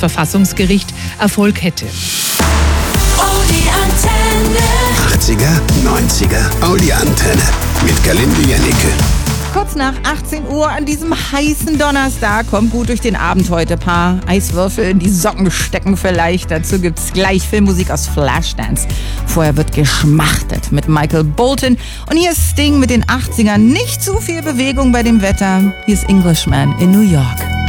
Bundesverfassungsgericht Erfolg hätte. Die Antenne. 80er, 90er, Audi Antenne. Mit Galinde Janneke. Kurz nach 18 Uhr an diesem heißen Donnerstag. Kommt gut durch den Abend heute. Paar Eiswürfel in die Socken stecken vielleicht. Dazu gibt's gleich Filmmusik aus Flashdance. Vorher wird geschmachtet mit Michael Bolton. Und hier ist Sting mit den 80ern. Nicht zu viel Bewegung bei dem Wetter. Hier ist Englishman in New York.